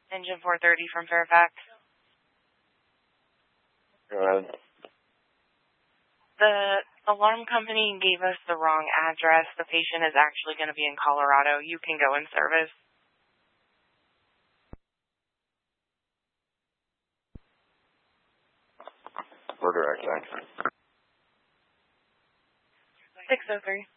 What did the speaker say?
Engine 430 from Fairfax. Go ahead. The alarm company gave us the wrong address. The patient is actually going to be in Colorado. You can go in service. We're direct, thanks. 603.